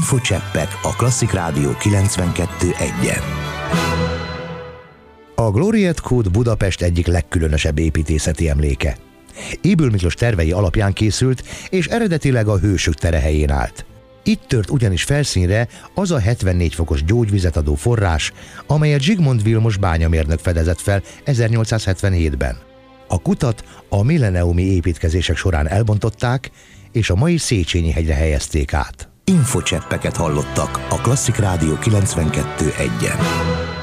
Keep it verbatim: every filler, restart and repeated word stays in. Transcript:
Infocseppek a Klasszik Rádió kilencvenkettő egyen. A Gloriette Kút Budapest egyik legkülönösebb építészeti emléke. Ybl Miklós tervei alapján készült, és eredetileg a Hősök tere helyén állt. Itt tört ugyanis felszínre az a hetvennégy fokos gyógyvizet adó forrás, amelyet Zsigmond Vilmos bányamérnök fedezett fel ezernyolcszázhetvenhétben. A kutat a milleniumi építkezések során elbontották, és a mai Széchenyi hegyre helyezték át. Infocseppeket hallottak a Klasszik Rádió kilencvenkettő egyen.